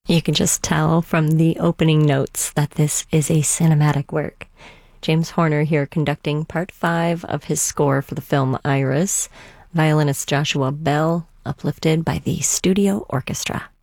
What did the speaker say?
You can just tell from the opening notes that this is a cinematic work. James Horner here conducting part 5 of his score for the film Iris. Violinist Joshua Bell, uplifted by the studio orchestra.